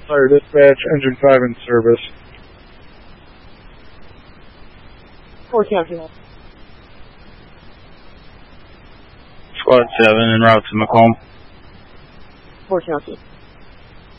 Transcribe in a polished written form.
Fire dispatch, engine 5 in service. 4 County. Squad 7 en route to Macomb. 4 County.